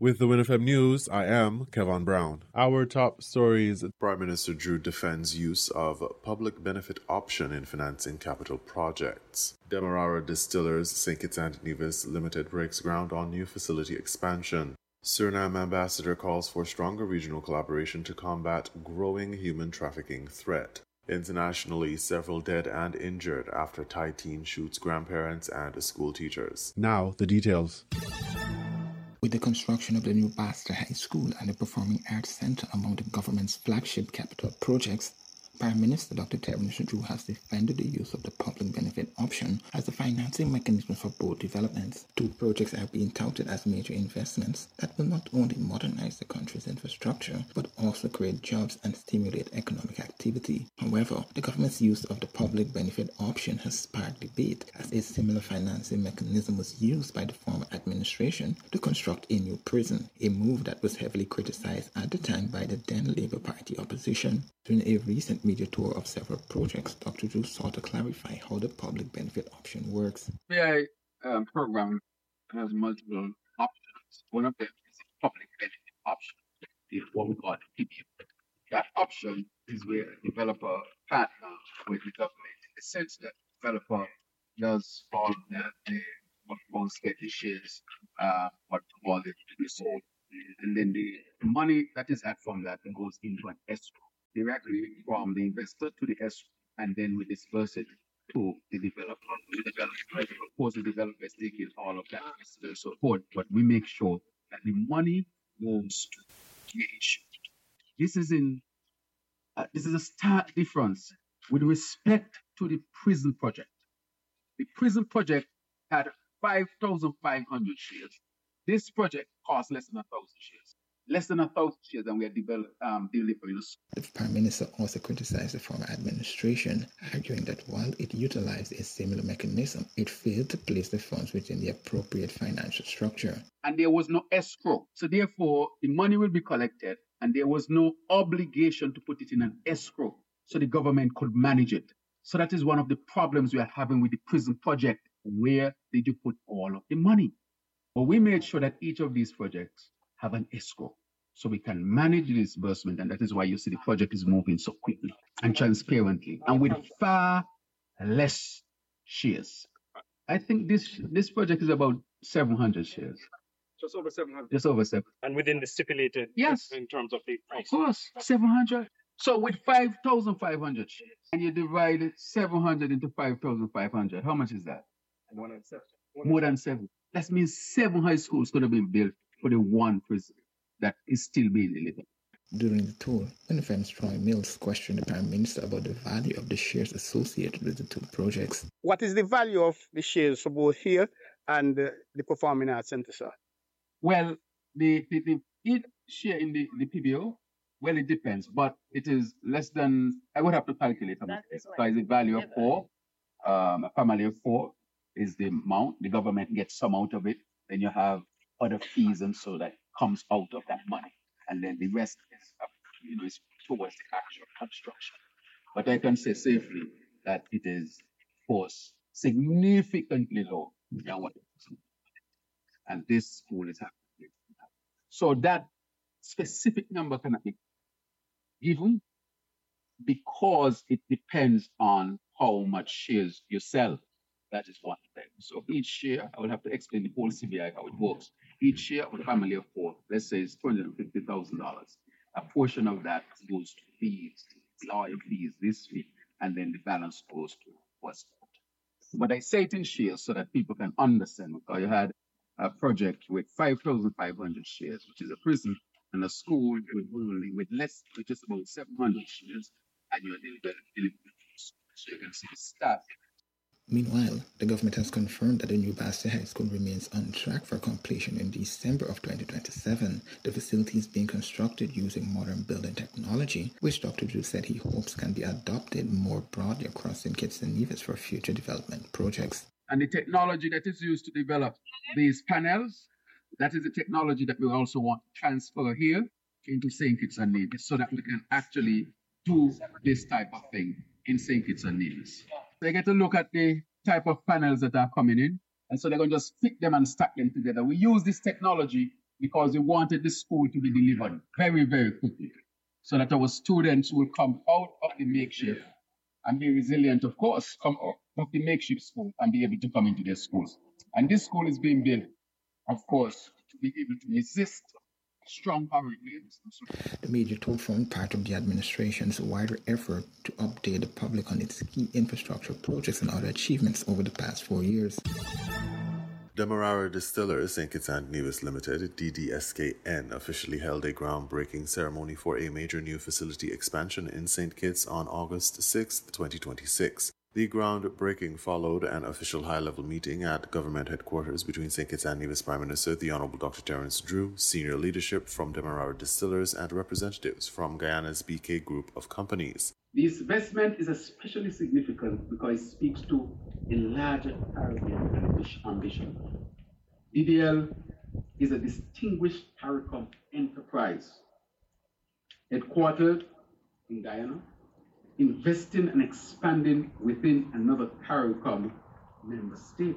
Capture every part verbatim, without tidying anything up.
With the WinFM News, I am Kevin Brown. Our top stories: Prime Minister Drew defends use of public benefit option in financing capital projects. Demerara Distillers Saint Kitts and Nevis Limited breaks ground on new facility expansion. Suriname ambassador calls for stronger regional collaboration to combat growing human trafficking threat. Internationally, several dead and injured after Thai teen shoots grandparents and school teachers. Now, the details. With the construction of the new Basta High School and the Performing Arts Center among the government's flagship capital projects, Prime Minister Doctor Terence Drew has defended the use of the public benefit option as the financing mechanism for both developments. Two projects are being touted as major investments that will not only modernize the country's infrastructure, but also create jobs and stimulate economic activity. However, the government's use of the public benefit option has sparked debate, as a similar financing mechanism was used by the former administration to construct a new prison, a move that was heavily criticized at the time by the then Labour Party opposition. During a recent media tour of several projects, Doctor Drew sought to clarify how the public benefit option works. The P I um, program has multiple options. One of them is a public benefit option, the what we call the P B O. That option is where a developer partners with the government in the sense that the developer does all that they what most get the shares, uh, what all it to be sold, and then the money that is had from that goes into an escrow directly from the investor to the escrow, and then we disperse it to the developer. The developer, of course, the developer is taking all of that necessary support, but we make sure that the money goes to the issue. This is in uh, this is a stark difference with respect to the prison project. The prison project had five thousand five hundred shares. This project cost less than a thousand shares. Less than a thousand shares, and we are develop, um, delivering. The Prime Minister also criticized the former administration, arguing that while it utilized a similar mechanism, it failed to place the funds within the appropriate financial structure. And there was no escrow. So therefore, the money will be collected, and there was no obligation to put it in an escrow so the government could manage it. So that is one of the problems we are having with the prison project. Where did you put all of the money? But we made sure that each of these projects have an escrow so we can manage the disbursement, and that is why you see the project is moving so quickly and transparently and with far less shares. I think this this project is about seven hundred shares. Just over seven hundred. Just over seven. And within the stipulated, yes, in terms of the price. Of course, seven hundred. So with five thousand five hundred shares, and you divide it seven hundred into five thousand five hundred, how much is that? One and seven. More than seven. That means seven high schools going to be built for the one prison that is still being delivered. During the tour, WinFM's Troy Mills questioned the Prime Minister about the value of the shares associated with the two projects. What is the value of the shares for both here and uh, the Performing Arts Center, sir? Well, the, the, the each share in the, the P B O, well, it depends, but it is less than, I would have to calculate how much. So it's the value of four, um, a family of four is the amount. The government gets some out of it. Then you have other fees and so that comes out of that money. And then the rest is, uh, you know, is towards the actual construction. But I can say safely that it is, of course, significantly low than what it was. And this school is happening. So that specific number cannot be given because it depends on how much shares you sell. That is one thing. So each share, I will have to explain the whole C B I how it works. Each share of a family of four, let's say it's two hundred fifty thousand dollars. A portion of that goes to fees, lawyer fees, this fee, and then the balance goes to what's left. But I say it in shares so that people can understand, because you had a project with five thousand five hundred shares, which is a prison, and a school with only with less, with just about seven hundred shares, and you're delivering. So you can see the staff. Meanwhile, the government has confirmed that the new Basta High School remains on track for completion in December of twenty twenty-seven. The facility is being constructed using modern building technology, which Doctor Drew said he hopes can be adopted more broadly across Saint Kitts and Nevis for future development projects. And the technology that is used to develop these panels, that is the technology that we also want to transfer here into Saint Kitts and Nevis so that we can actually do this type of thing in Saint Kitts and Nevis. They get to look at the type of panels that are coming in, and so they're going to just fit them and stack them together. We use this technology because we wanted the school to be delivered very, very quickly so that our students will come out of the makeshift and be resilient, of course, come out of the makeshift school and be able to come into their schools. And this school is being built, of course, to be able to resist strong hurricanes. The major tool formed part of the administration's wider effort to update the public on its key infrastructure projects and other achievements over the past four years. Demerara Distillers Saint Kitts and Nevis Limited, D D S K N, officially held a groundbreaking ceremony for a major new facility expansion in Saint Kitts on August sixth, twenty twenty-six. The groundbreaking followed an official high-level meeting at government headquarters between Saint Kitts and Nevis Prime Minister, the Honorable Doctor Terence Drew, senior leadership from Demerara Distillers, and representatives from Guyana's B K Group of companies. This investment is especially significant because it speaks to a larger Caribbean ambition. D D L is a distinguished CARICOM enterprise, headquartered in Guyana, investing and expanding within another CARICOM member state.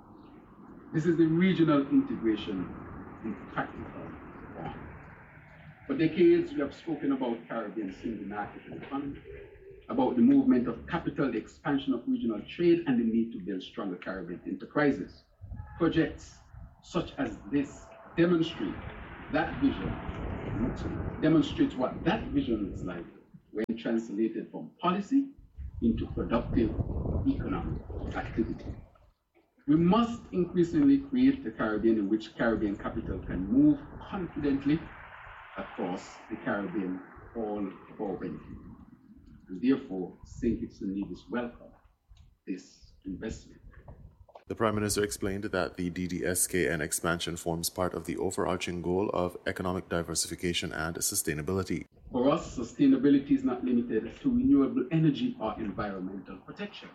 This is the regional integration in practical form. For decades, we have spoken about Caribbean single market economy, about the movement of capital, the expansion of regional trade, and the need to build stronger Caribbean enterprises. Projects such as this demonstrate that vision, demonstrates what that vision looks like when translated from policy into productive economic activity. We must increasingly create a Caribbean in which Caribbean capital can move confidently across the Caribbean, all for benefit. And therefore, Saint Kitts and Nevis welcome this investment. The Prime Minister explained that the D D S K N expansion forms part of the overarching goal of economic diversification and sustainability. For us, sustainability is not limited to renewable energy or environmental protection.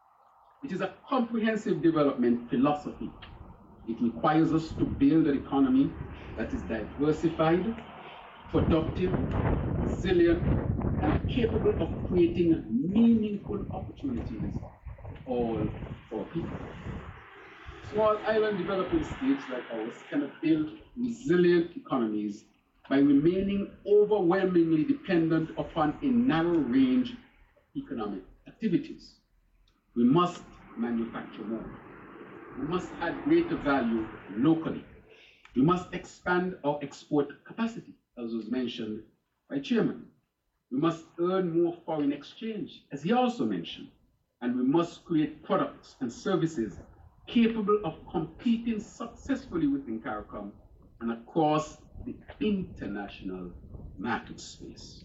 It is a comprehensive development philosophy. It requires us to build an economy that is diversified, productive, resilient, and capable of creating meaningful opportunities for all our people. Small island developing states like ours cannot build resilient economies by remaining overwhelmingly dependent upon a narrow range of economic activities. We must manufacture more. We must add greater value locally. We must expand our export capacity, as was mentioned by Chairman. We must earn more foreign exchange, as he also mentioned. And we must create products and services capable of competing successfully within CARICOM and across the international market space.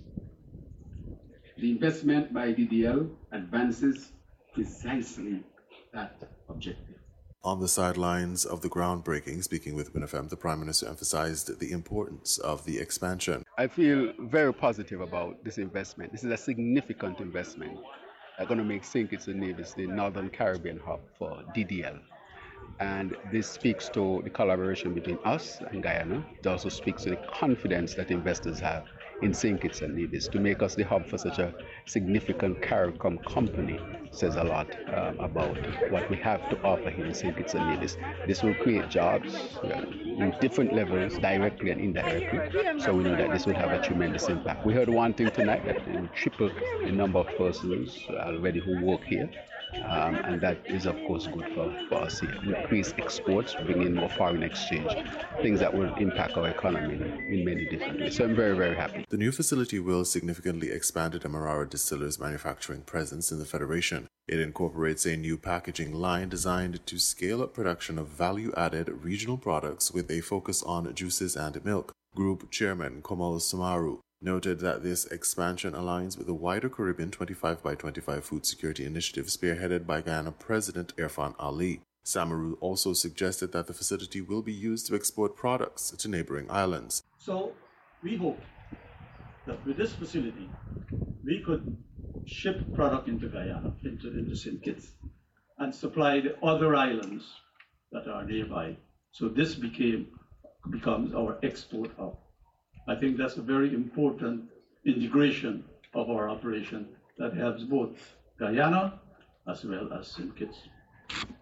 The investment by D D L advances precisely that objective. On the sidelines of the groundbreaking, speaking with Win F M, the Prime Minister emphasized the importance of the expansion. I feel very positive about this investment. This is a significant investment. They're going to make Saint Kitts and Nevis the Northern Caribbean hub for D D L. And this speaks to the collaboration between us and Guyana. It also speaks to the confidence that investors have in Saint Kitts and Nevis. To make us the hub for such a significant CARICOM company says a lot um, about what we have to offer here in Saint Kitts and Nevis. This will create jobs uh, in different levels, directly and indirectly. So we know that this will have a tremendous impact. We heard one thing tonight, that it will triple the number of persons already who work here. Um, and that is, of course, good for, for us here. Increase exports, bring in more foreign exchange, things that will impact our economy in many different ways. So I'm very, very happy. The new facility will significantly expand Demerara Distillers' manufacturing presence in the Federation. It incorporates a new packaging line designed to scale up production of value-added regional products with a focus on juices and milk. Group Chairman Komal Samaru noted that this expansion aligns with the wider Caribbean twenty-five by twenty-five food security initiative spearheaded by Guyana President Irfan Ali. Samaru also suggested that the facility will be used to export products to neighboring islands. So we hope that with this facility, we could ship product into Guyana, into, into Saint Kitts, and supply the other islands that are nearby. So this became becomes our export hub. I think that's a very important integration of our operation that helps both Guyana as well as Saint Kitts.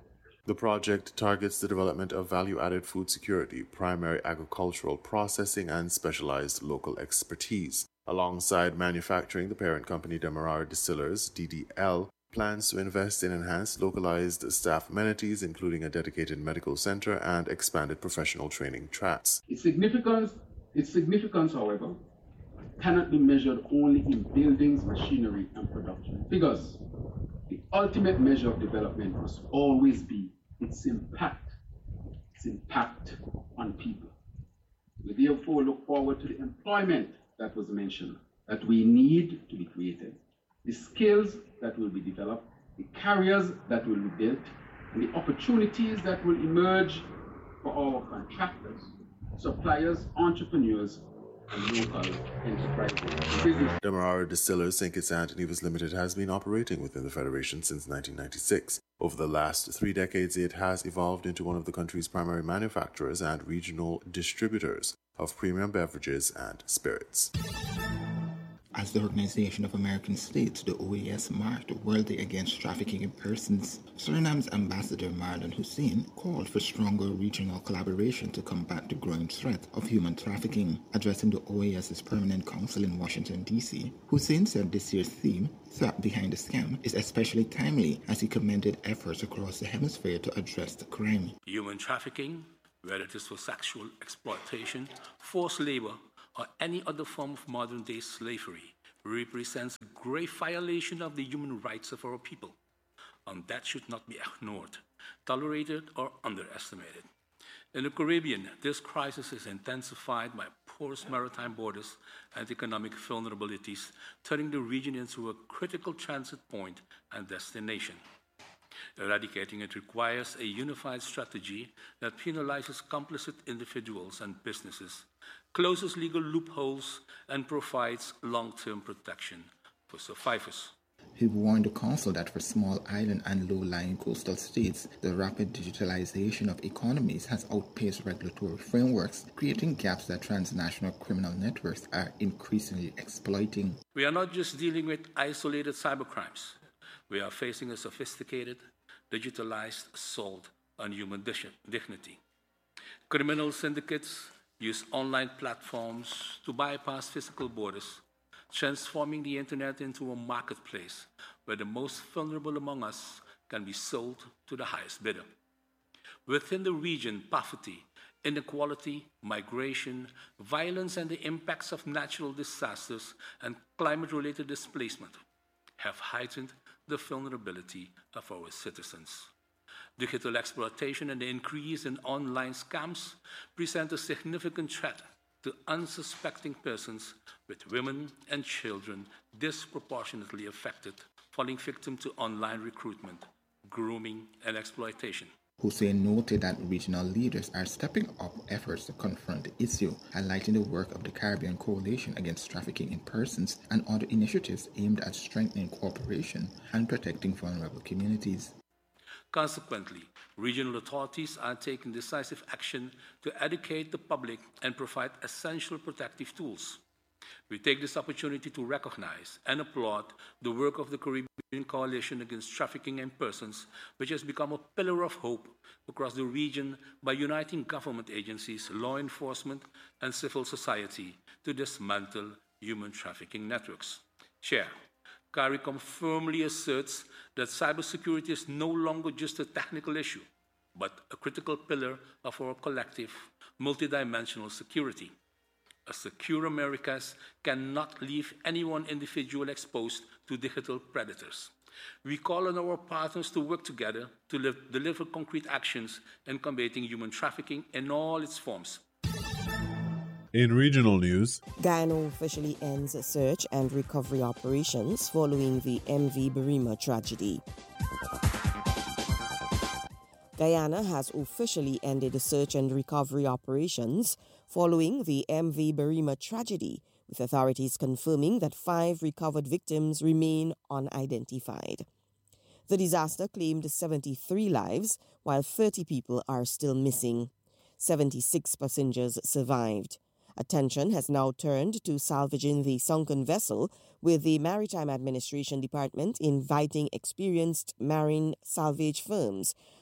The project targets the development of value-added food security, primary agricultural processing, and specialized local expertise. Alongside manufacturing, the parent company Demerara Distillers, D D L, plans to invest in enhanced localized staff amenities, including a dedicated medical center and expanded professional training tracks. Its significance, its significance, however, cannot be measured only in buildings, machinery, and production figures. The ultimate measure of development must always be its impact, its impact on people. We therefore look forward to the employment that was mentioned, that we need to be created, the skills that will be developed, the careers that will be built, and the opportunities that will emerge for our contractors, suppliers, entrepreneurs, and local enterprises. Business. Demerara Distillers Saint Kitts and Nevis Limited has been operating within the Federation since nineteen ninety-six. Over the last three decades, it has evolved into one of the country's primary manufacturers and regional distributors of premium beverages and spirits. As the Organization of American States, the O A S, marked World Day Against Trafficking in Persons, Suriname's Ambassador Marlon Hussein called for stronger regional collaboration to combat the growing threat of human trafficking. Addressing the O A S's Permanent Council in Washington, D C, Hussein said this year's theme, Threat Behind the Scam, is especially timely as he commended efforts across the hemisphere to address the crime. Human trafficking, whether it is for sexual exploitation, forced labor, or any other form of modern-day slavery, represents a grave violation of the human rights of our people, and that should not be ignored, tolerated, or underestimated. In the Caribbean, this crisis is intensified by porous maritime borders and economic vulnerabilities, turning the region into a critical transit point and destination. Eradicating it requires a unified strategy that penalizes complicit individuals and businesses, closes legal loopholes, and provides long-term protection for survivors. He warned the Council that for small island and low-lying coastal states, the rapid digitalization of economies has outpaced regulatory frameworks, creating gaps that transnational criminal networks are increasingly exploiting. We are not just dealing with isolated cybercrimes. We are facing a sophisticated, digitalized assault on human dignity. Criminal syndicates use online platforms to bypass physical borders, transforming the internet into a marketplace where the most vulnerable among us can be sold to the highest bidder. Within the region, poverty, inequality, migration, violence, and the impacts of natural disasters and climate-related displacement have heightened the vulnerability of our citizens. Digital exploitation and the increase in online scams present a significant threat to unsuspecting persons, with women and children disproportionately affected, falling victim to online recruitment, grooming, and exploitation. Hussein noted that regional leaders are stepping up efforts to confront the issue, highlighting the work of the Caribbean Coalition Against Trafficking in Persons and other initiatives aimed at strengthening cooperation and protecting vulnerable communities. Consequently, regional authorities are taking decisive action to educate the public and provide essential protective tools. We take this opportunity to recognize and applaud the work of the Caribbean Coalition Against Trafficking in Persons, which has become a pillar of hope across the region by uniting government agencies, law enforcement, and civil society to dismantle human trafficking networks. Chair, CARICOM firmly asserts that cybersecurity is no longer just a technical issue, but a critical pillar of our collective, multidimensional security. A secure Americas cannot leave any one individual exposed to digital predators. We call on our partners to work together to live, deliver concrete actions in combating human trafficking in all its forms. In regional news, Guyana officially ends search and recovery operations following the M V Berrima tragedy. Guyana has officially ended the search and recovery operations following the M V Berrima tragedy, with authorities confirming that five recovered victims remain unidentified. The disaster claimed seventy-three lives, while thirty people are still missing. seventy-six passengers survived. Attention has now turned to salvaging the sunken vessel, with the Maritime Administration Department inviting experienced marine salvage firms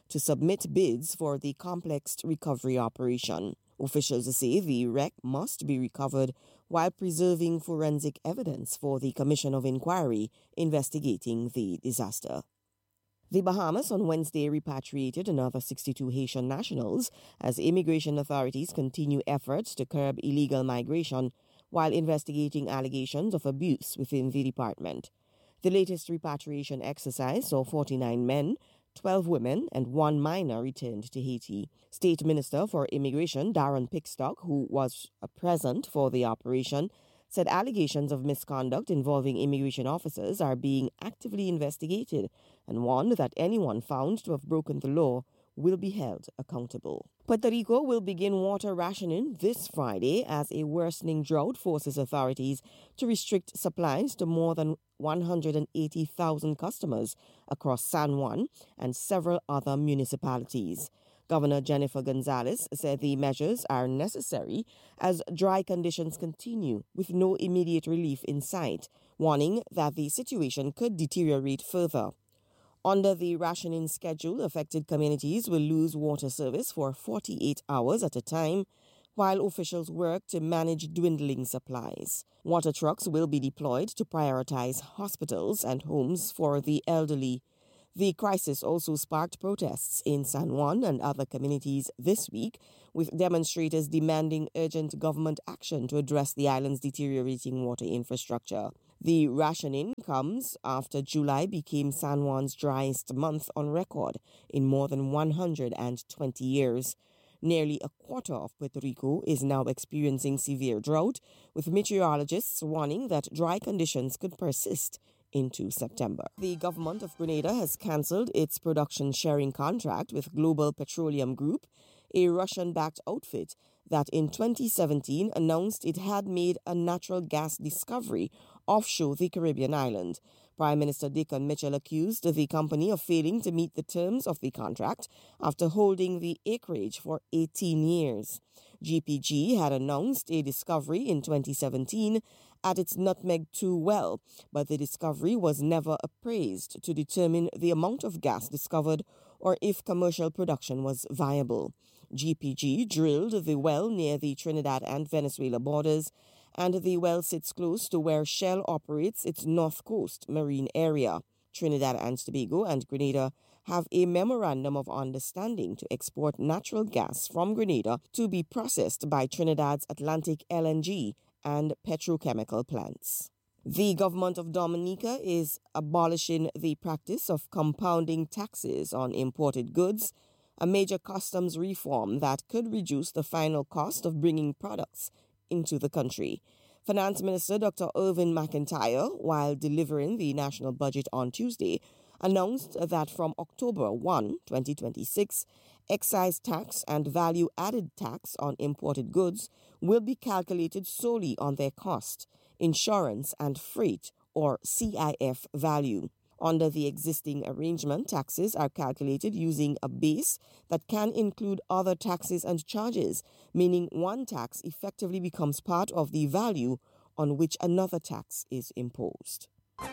to submit bids for the complex recovery operation. Officials say the wreck must be recovered while preserving forensic evidence for the Commission of Inquiry investigating the disaster. The Bahamas on Wednesday repatriated another sixty-two Haitian nationals as immigration authorities continue efforts to curb illegal migration while investigating allegations of abuse within the department. The latest repatriation exercise saw forty-nine men, twelve women, and one minor returned to Haiti. State Minister for Immigration Darren Pickstock, who was present for the operation, said allegations of misconduct involving immigration officers are being actively investigated and warned that anyone found to have broken the law will be held accountable. Puerto Rico will begin water rationing this Friday as a worsening drought forces authorities to restrict supplies to more than one hundred eighty thousand customers across San Juan and several other municipalities. Governor Jennifer Gonzalez said the measures are necessary as dry conditions continue with no immediate relief in sight, warning that the situation could deteriorate further. Under the rationing schedule, affected communities will lose water service for forty-eight hours at a time, while officials work to manage dwindling supplies. Water trucks will be deployed to prioritize hospitals and homes for the elderly. The crisis also sparked protests in San Juan and other communities this week, with demonstrators demanding urgent government action to address the island's deteriorating water infrastructure. The rationing comes after July became San Juan's driest month on record in more than one hundred twenty years. Nearly a quarter of Puerto Rico is now experiencing severe drought, with meteorologists warning that dry conditions could persist into September. The government of Grenada has cancelled its production sharing contract with Global Petroleum Group, a Russian-backed outfit that in twenty seventeen announced it had made a natural gas discovery offshore the Caribbean island. Prime Minister Dickon Mitchell accused the company of failing to meet the terms of the contract after holding the acreage for eighteen years. G P G had announced a discovery in twenty seventeen at its Nutmeg two well, but the discovery was never appraised to determine the amount of gas discovered or if commercial production was viable. G P G drilled the well near the Trinidad and Venezuela borders, and the well sits close to where Shell operates its North Coast marine area. Trinidad and Tobago and Grenada have a memorandum of understanding to export natural gas from Grenada to be processed by Trinidad's Atlantic L N G and petrochemical plants. The government of Dominica is abolishing the practice of compounding taxes on imported goods, a major customs reform that could reduce the final cost of bringing products into the country. Finance Minister Doctor Irvin McIntyre, while delivering the national budget on Tuesday, announced that from October first, twenty twenty-six, excise tax and value-added tax on imported goods will be calculated solely on their cost, insurance and freight, or C I F value. Under the existing arrangement, taxes are calculated using a base that can include other taxes and charges, meaning one tax effectively becomes part of the value on which another tax is imposed.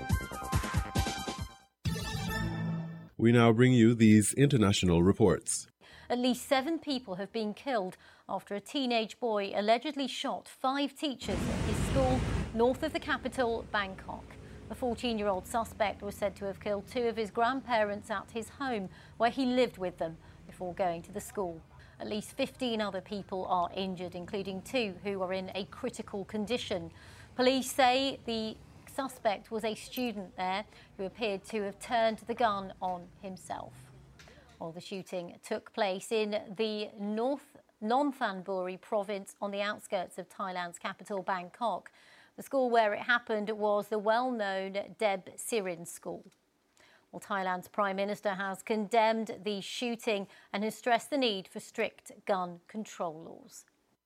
We now bring you these international reports. At least seven people have been killed after a teenage boy allegedly shot five teachers at his school north of the capital, Bangkok. The fourteen-year-old suspect was said to have killed two of his grandparents at his home, where he lived with them, before going to the school. At least fifteen other people are injured, including two who are in a critical condition. Police say the suspect was a student there who appeared to have turned the gun on himself. Well, the shooting took place in the North Nonthaburi province on the outskirts of Thailand's capital, Bangkok. The school where it happened was the well-known Deb Sirin School. Well, Thailand's Prime Minister has condemned the shooting and has stressed the need for strict gun control laws.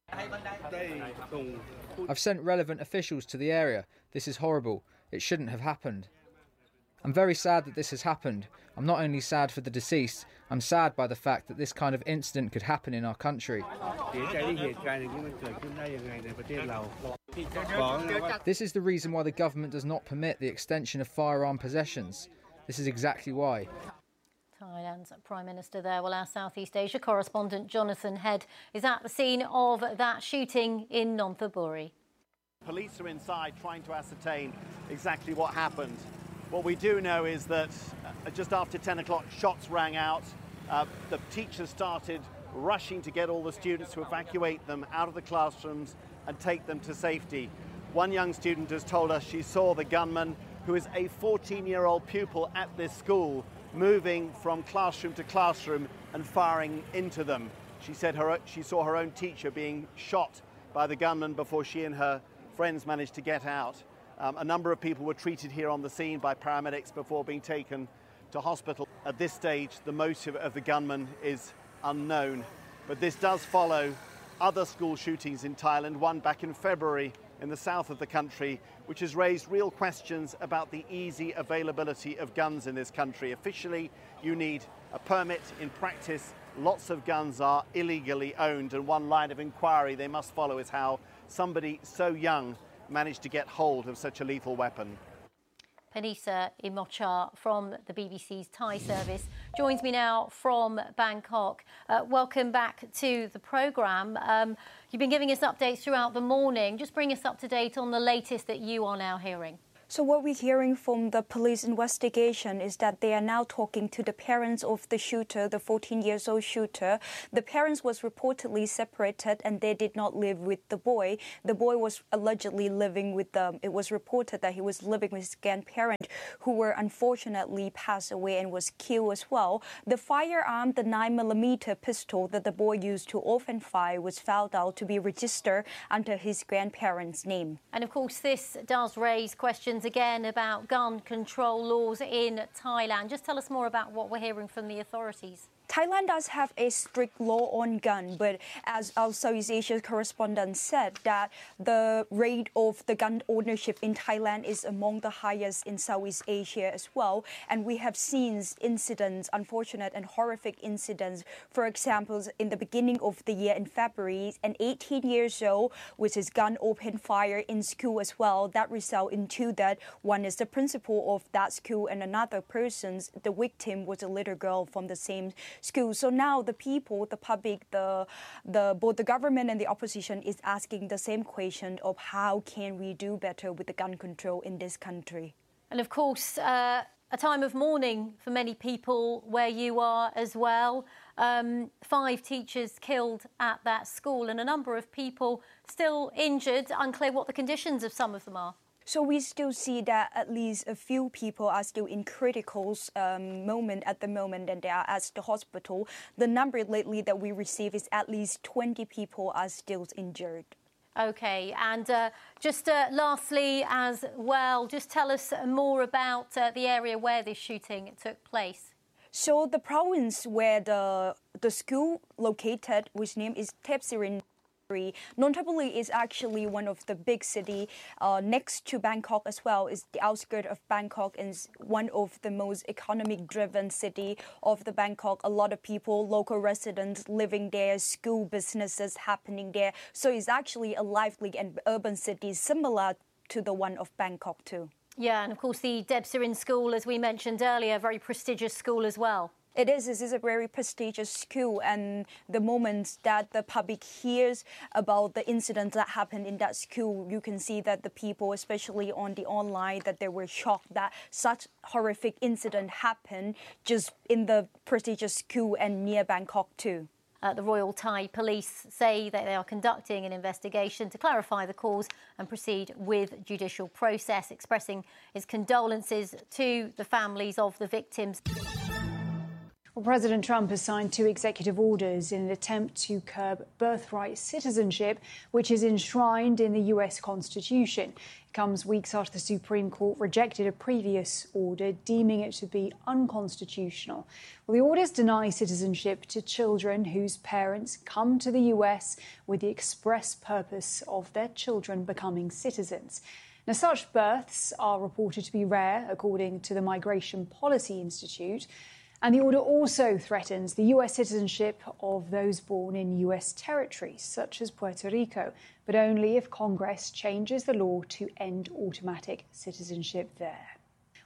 I've sent relevant officials to the area. This is horrible. It shouldn't have happened. I'm very sad that this has happened. I'm not only sad for the deceased, I'm sad by the fact that this kind of incident could happen in our country. This is the reason why the government does not permit the extension of firearm possessions. This is exactly why. Thailand's Prime Minister there. Well, our Southeast Asia correspondent Jonathan Head is at the scene of that shooting in Nonthaburi. Police are inside trying to ascertain exactly what happened. What we do know is that uh, just after ten o'clock, shots rang out. Uh, the teachers started rushing to get all the students to evacuate them out of the classrooms and take them to safety. One young student has told us she saw the gunman, who is a fourteen-year-old pupil at this school, moving from classroom to classroom and firing into them. She said her, she saw her own teacher being shot by the gunman before she and her friends managed to get out. Um, a number of people were treated here on the scene by paramedics before being taken to hospital. At this stage, the motive of the gunman is unknown, but this does follow other school shootings in Thailand, one back in February in the south of the country, which has raised real questions about the easy availability of guns in this country. Officially, you need a permit. In practice, lots of guns are illegally owned, and one line of inquiry they must follow is how somebody so young managed to get hold of such a lethal weapon. Panisa Imocha from the B B C's Thai service joins me now from Bangkok. Uh, welcome back to the programme. Um, you've been giving us updates throughout the morning. Just bring us up to date on the latest that you are now hearing. So what we're hearing from the police investigation is that they are now talking to the parents of the shooter, the fourteen years old shooter. The parents was reportedly separated and they did not live with the boy. The boy was allegedly living with them. It was reported that he was living with his grandparent, who were unfortunately passed away and was killed as well. The firearm, the nine millimeter pistol that the boy used to often fire, was found out to be registered under his grandparents' name. And of course, this does raise questions again about gun control laws in Thailand. Just tell us more about what we're hearing from the authorities. Thailand does have a strict law on gun, but as our Southeast Asia correspondent said, that the rate of the gun ownership in Thailand is among the highest in Southeast Asia as well. And we have seen incidents, unfortunate and horrific incidents. For example, in the beginning of the year in February, an eighteen years old with his gun opened fire in school as well. That resulted in two that one is the principal of that school and another person's, the victim was a little girl from the same school. So now the people, the public, the the both the government and the opposition is asking the same question of how can we do better with the gun control in this country. And of course, uh, a time of mourning for many people where you are as well. Um, five teachers killed at that school and a number of people still injured. Unclear what the conditions of some of them are. So we still see that at least a few people are still in critical um, moment at the moment, and they are at the hospital. The number lately that we receive is at least twenty people are still injured. OK, and uh, just uh, lastly as well, just tell us more about uh, the area where this shooting took place. So the province where the, the school located, which name is Thepsirin, Nonthaburi is actually one of the big city uh, next to Bangkok as well. It's the outskirts of Bangkok and is one of the most economic driven city of the Bangkok. A lot of people, local residents living there, school businesses happening there. So it's actually a lively and urban city similar to the one of Bangkok too. Yeah, and of course the Debsirin School, as we mentioned earlier, a very prestigious school as well. It is. This is a very prestigious school, and the moment that the public hears about the incidents that happened in that school, you can see that the people, especially on the online, that they were shocked that such horrific incident happened just in the prestigious school and near Bangkok too. Uh, the Royal Thai Police say that they are conducting an investigation to clarify the cause and proceed with judicial process, expressing its condolences to the families of the victims. Well, President Trump has signed two executive orders in an attempt to curb birthright citizenship, which is enshrined in the U S Constitution. It comes weeks after the Supreme Court rejected a previous order, deeming it to be unconstitutional. Well, the orders deny citizenship to children whose parents come to the U S with the express purpose of their children becoming citizens. Now, such births are reported to be rare, according to the Migration Policy Institute. And the order also threatens the U S citizenship of those born in U S territories, such as Puerto Rico, but only if Congress changes the law to end automatic citizenship there.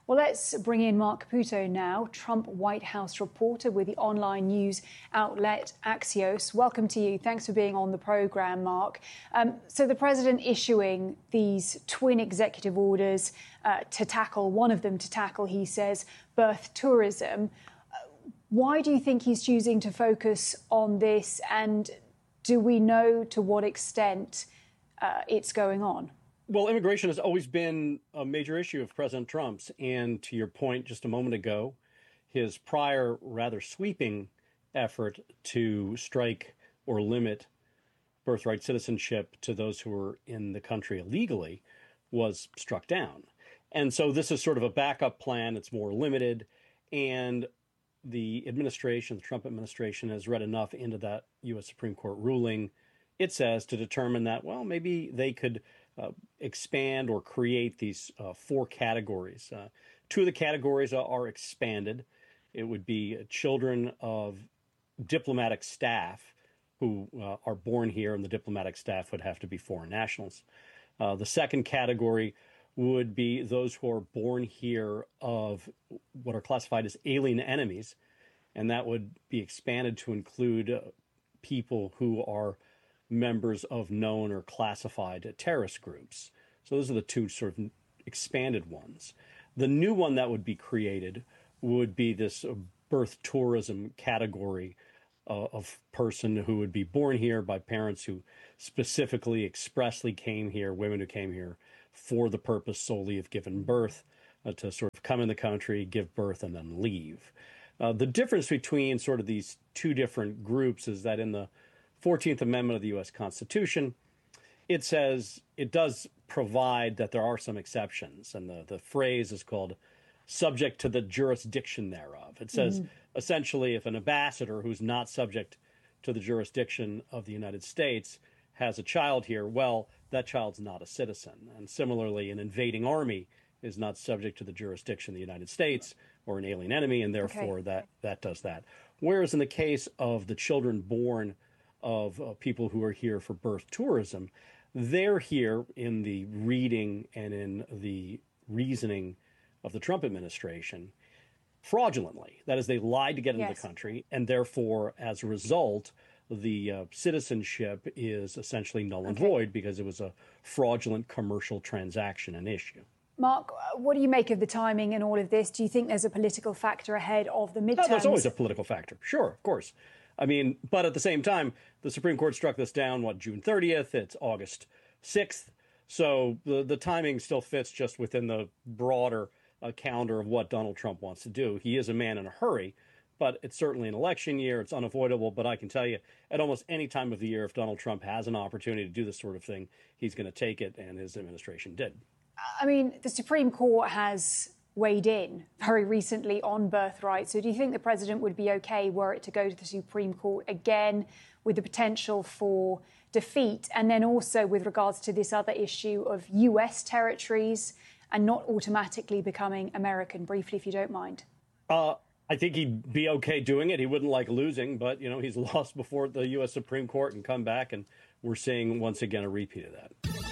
Well, let's bring in Mark Caputo now, Trump White House reporter with the online news outlet Axios. Welcome to you. Thanks for being on the programme, Mark. Um, so the president issuing these twin executive orders uh, to tackle, one of them to tackle, he says, birth tourism. Uh, why do you think he's choosing to focus on this? And do we know to what extent uh, it's going on? Well, immigration has always been a major issue of President Trump's. And to your point just a moment ago, his prior rather sweeping effort to strike or limit birthright citizenship to those who were in the country illegally was struck down. And so this is sort of a backup plan. It's more limited. And the administration, the Trump administration, has read enough into that U S Supreme Court ruling, it says, to determine that, well, maybe they could Uh, expand or create these uh, four categories. Uh, two of the categories are, are expanded. It would be children of diplomatic staff who uh, are born here, and the diplomatic staff would have to be foreign nationals. Uh, the second category would be those who are born here of what are classified as alien enemies, and that would be expanded to include uh, people who are members of known or classified terrorist groups. So those are the two sort of expanded ones. The new one that would be created would be this birth tourism category uh, of person who would be born here by parents who specifically, expressly came here, women who came here for the purpose solely of giving birth, uh, to sort of come in the country, give birth, and then leave. Uh, the difference between sort of these two different groups is that in the fourteenth Amendment of the U S Constitution, it says it does provide that there are some exceptions. And the, the phrase is called subject to the jurisdiction thereof. It says, mm-hmm. essentially, if an ambassador who's not subject to the jurisdiction of the United States has a child here, well, that child's not a citizen. And similarly, an invading army is not subject to the jurisdiction of the United States or an alien enemy, and therefore okay. that, that does that. Whereas in the case of the children born of uh, people who are here for birth tourism, they're here in the reading and in the reasoning of the Trump administration fraudulently. That is, they lied to get into yes. the country, and therefore, as a result, the uh, citizenship is essentially null and okay. void because it was a fraudulent commercial transaction and issue. Mark, what do you make of the timing in all of this? Do you think there's a political factor ahead of the midterms? No, there's always a political factor. Sure, of course. I mean, but at the same time, the Supreme Court struck this down, what, June thirtieth? It's August sixth. So the, the timing still fits just within the broader uh, calendar of what Donald Trump wants to do. He is a man in a hurry, but it's certainly an election year. It's unavoidable. But I can tell you, at almost any time of the year, if Donald Trump has an opportunity to do this sort of thing, he's going to take it, and his administration did. I mean, the Supreme Court has weighed in very recently on birthright. So do you think the president would be okay were it to go to the Supreme Court again with the potential for defeat? And then also with regards to this other issue of U S territories and not automatically becoming American, briefly, if you don't mind. Uh, I think he'd be okay doing it. He wouldn't like losing, but, you know, he's lost before the U S Supreme Court and come back, and we're seeing once again a repeat of that.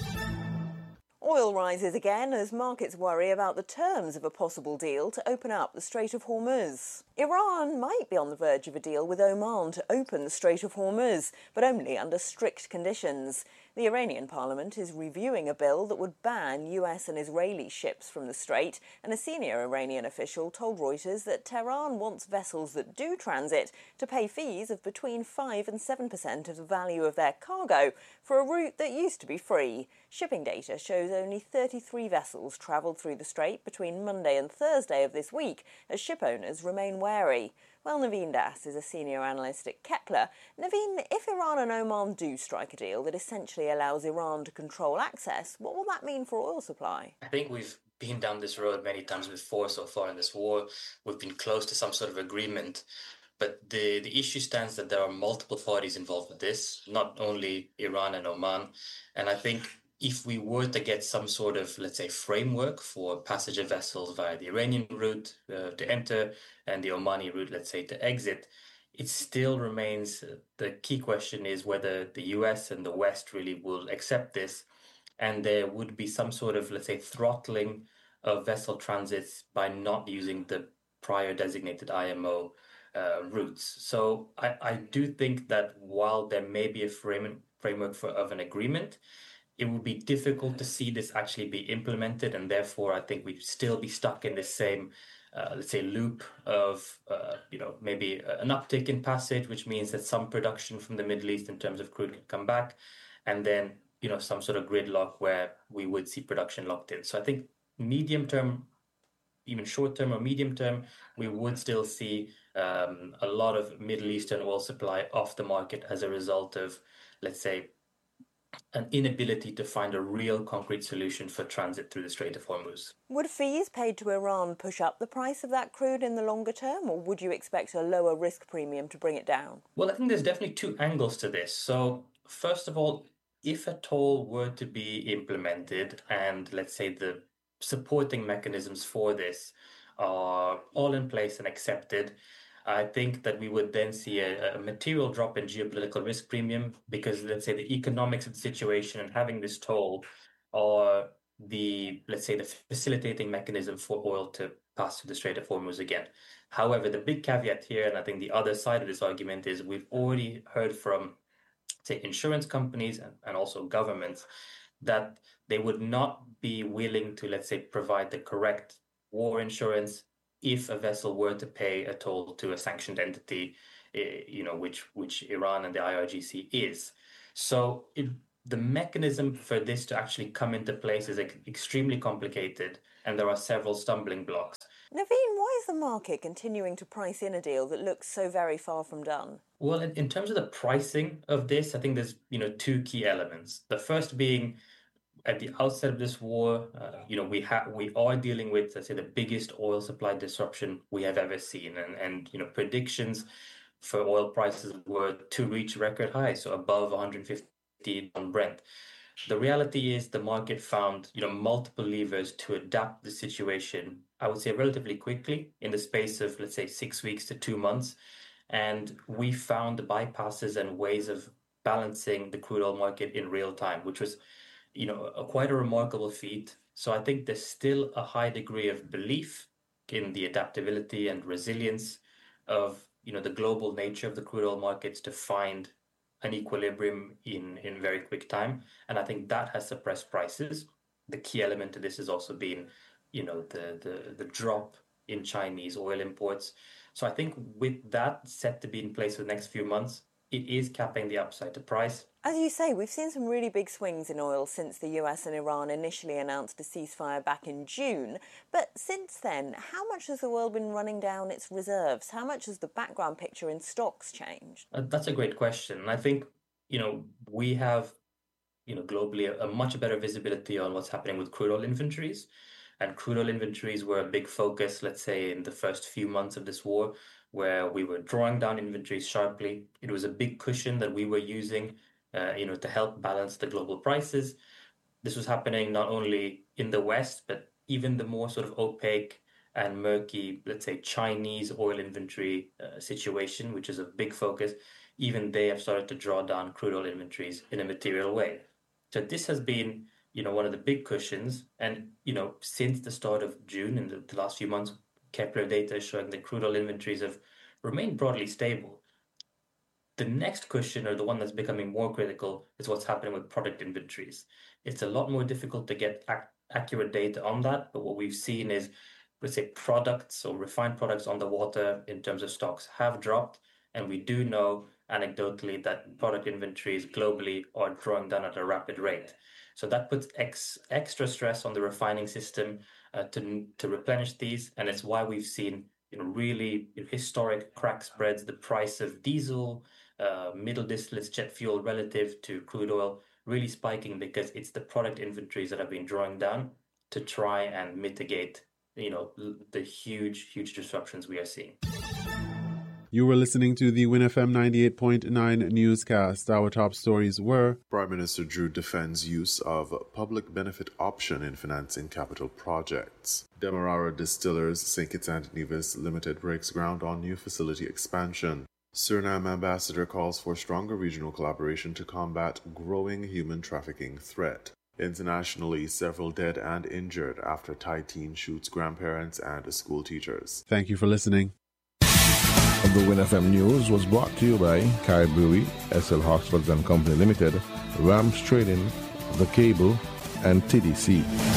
Oil rises again as markets worry about the terms of a possible deal to open up the Strait of Hormuz. Iran might be on the verge of a deal with Oman to open the Strait of Hormuz, but only under strict conditions. The Iranian parliament is reviewing a bill that would ban U S and Israeli ships from the strait, and a senior Iranian official told Reuters that Tehran wants vessels that do transit to pay fees of between five and seven percent of the value of their cargo for a route that used to be free. Shipping data shows only thirty-three vessels travelled through the strait between Monday and Thursday of this week, as ship owners remain wary. Well, Naveen Das is a senior analyst at Kepler. Naveen, if Iran and Oman do strike a deal that essentially allows Iran to control access, what will that mean for oil supply? I think we've been down this road many times before so far in this war. We've been close to some sort of agreement. But the, the issue stands that there are multiple parties involved with this, not only Iran and Oman. And I think if we were to get some sort of, let's say, framework for passenger vessels via the Iranian route uh, to enter and the Omani route, let's say, to exit, it still remains, uh, the key question is whether the U S and the West really will accept this, and there would be some sort of, let's say, throttling of vessel transits by not using the prior designated I M O uh, routes. So I, I do think that while there may be a frame, framework for, of an agreement, it would be difficult to see this actually be implemented, and therefore I think we'd still be stuck in the same, uh, let's say, loop of, uh, you know, maybe an uptick in passage, which means that some production from the Middle East in terms of crude can come back, and then, you know, some sort of gridlock where we would see production locked in. So I think medium term, even short term or medium term, we would still see um, a lot of Middle Eastern oil supply off the market as a result of, let's say, an inability to find a real concrete solution for transit through the Strait of Hormuz. Would fees paid to Iran push up the price of that crude in the longer term, or would you expect a lower risk premium to bring it down? Well, I think there's definitely two angles to this. So, first of all, if a toll were to be implemented and, let's say, the supporting mechanisms for this are all in place and accepted, I think that we would then see a, a material drop in geopolitical risk premium because, let's say, the economics of the situation and having this toll are the, let's say, the facilitating mechanism for oil to pass through the Strait of Hormuz again. However, the big caveat here, and I think the other side of this argument, is we've already heard from, say, insurance companies and, and also governments that they would not be willing to, let's say, provide the correct war insurance if a vessel were to pay a toll to a sanctioned entity, you know, which which Iran and the I R G C is. So it, the mechanism for this to actually come into place is extremely complicated, and there are several stumbling blocks. Naveen, why is the market continuing to price in a deal that looks so very far from done? Well, in, in terms of the pricing of this, I think there's, you know, two key elements. The first being, at the outset of this war, uh, you know, we have we are dealing with, let's say, the biggest oil supply disruption we have ever seen, and and you know, predictions for oil prices were to reach record highs, so above one hundred fifty on Brent. The reality is the market found, you know, multiple levers to adapt the situation, I would say, relatively quickly in the space of, let's say, six weeks to two months, and we found bypasses and ways of balancing the crude oil market in real time, which was, you know, a, quite a remarkable feat. So I think there's still a high degree of belief in the adaptability and resilience of, you know, the global nature of the crude oil markets to find an equilibrium in, in very quick time. And I think that has suppressed prices. The key element to this has also been, you know, the, the, the drop in Chinese oil imports. So I think with that set to be in place for the next few months, it is capping the upside to price. As you say, we've seen some really big swings in oil since the U S and Iran initially announced a ceasefire back in June. But since then, how much has the world been running down its reserves? How much has the background picture in stocks changed? Uh, that's a great question. And I think, you know, we have, you know, globally a, a much better visibility on what's happening with crude oil inventories. And crude oil inventories were a big focus, let's say, in the first few months of this war, where we were drawing down inventories sharply. It was a big cushion that we were using, uh, you know, to help balance the global prices. This was happening not only in the West, but even the more sort of opaque and murky, let's say, Chinese oil inventory uh, situation, which is a big focus. Even they have started to draw down crude oil inventories in a material way. So this has been, you know, one of the big cushions. And, you know, since the start of June, in the, the last few months, Kepler data is showing that crude oil inventories have remained broadly stable. The next cushion, or the one that's becoming more critical, is what's happening with product inventories. It's a lot more difficult to get ac- accurate data on that, but what we've seen is, let's say, products or refined products on the water in terms of stocks have dropped, and we do know anecdotally that product inventories globally are drawing down at a rapid rate. So that puts ex- extra stress on the refining system uh, to to replenish these, and it's why we've seen, you know, really historic crack spreads. The price of diesel, uh, middle distillates, jet fuel relative to crude oil really spiking because it's the product inventories that have been drawing down to try and mitigate, you know, the huge, huge disruptions we are seeing. You were listening to the Win F M ninety-eight point nine newscast. Our top stories were: Prime Minister Drew defends use of public benefit option in financing capital projects. Demerara Distillers Saint Kitts and Nevis Limited breaks ground on new facility expansion. Suriname ambassador calls for stronger regional collaboration to combat growing human trafficking threat. Internationally, several dead and injured after Thai teen shoots grandparents and school teachers. Thank you for listening. The Win F M News was brought to you by Kai Brewery, S L Hoxford and Company Limited, Rams Trading, The Cable, and T D C.